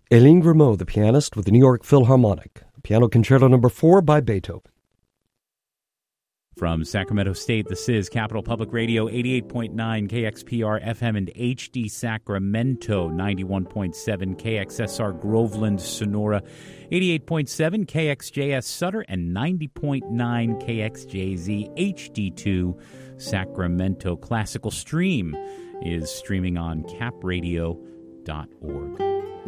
Eline Grimaud, the pianist with the New York Philharmonic. Piano Concerto No. 4 by Beethoven. From Sacramento State, this is Capital Public Radio, 88.9 KXPR FM and HD Sacramento, 91.7 KXSR Groveland, Sonora, 88.7 KXJS Sutter, and 90.9 KXJZ HD2 Sacramento. Classical Stream is streaming on capradio.org.